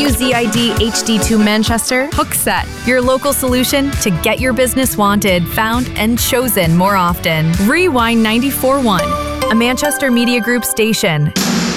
WZID HD2 Manchester, Hookset, your local solution to get your business wanted, found, and chosen more often. Rewind 94.1, a Manchester Media Group station.